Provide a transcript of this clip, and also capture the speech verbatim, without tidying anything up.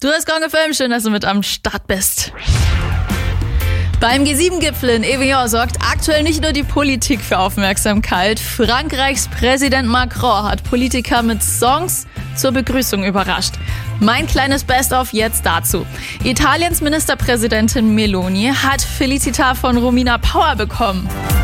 Du hast Gong F M, schön, dass du mit am Start bist. Beim G sieben Gipfel in Evian sorgt aktuell nicht nur die Politik für Aufmerksamkeit. Frankreichs Präsident Macron hat Politiker mit Songs zur Begrüßung überrascht. Mein kleines Best-of jetzt dazu. Italiens Ministerpräsidentin Meloni hat Felicita von Romina Power bekommen.